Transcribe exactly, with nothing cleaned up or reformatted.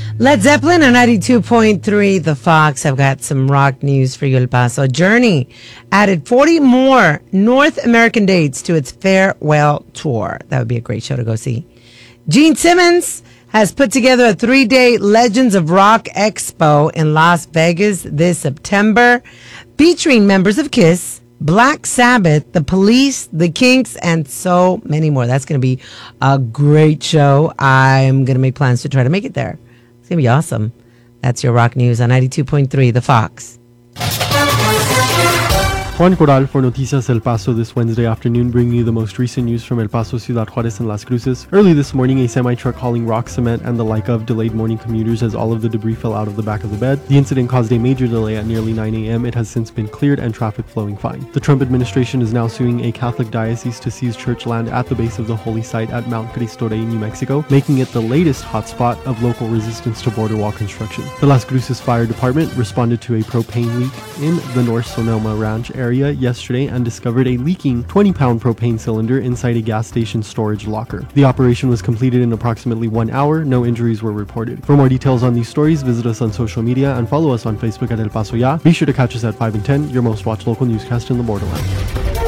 Led Zeppelin on ninety-two point three The Fox. I've got some rock news for you, El Paso. Journey added forty more North American dates to its farewell tour. That would be a great show to go see. Gene Simmons has put together a three-day Legends of Rock Expo in Las Vegas this September, featuring members of Kiss, Black Sabbath, The Police, The Kinks, and so many more. That's going to be a great show. I'm going to make plans to try to make it there. It's going to be awesome. That's your rock news on ninety-two point three The Fox. Juan Corral for Noticias El Paso this Wednesday afternoon, bringing you the most recent news from El Paso, Ciudad Juarez, and Las Cruces. Early this morning, a semi-truck hauling rock, cement, and the like of delayed morning commuters as all of the debris fell out of the back of the bed. The incident caused a major delay at nearly nine a.m. It has since been cleared and traffic flowing fine. The Trump administration is now suing a Catholic diocese to seize church land at the base of the holy site at Mount Cristo Rey, New Mexico, making it the latest hotspot of local resistance to border wall construction. The Las Cruces Fire Department responded to a propane leak in the North Sonoma Ranch area yesterday and discovered a leaking twenty pound propane cylinder inside a gas station storage locker. The operation was completed in approximately one hour. No injuries were reported. For more details on these stories, visit us on social media and follow us on Facebook at El Paso Ya. Be sure to catch us at five and ten, your most watched local newscast in the borderland.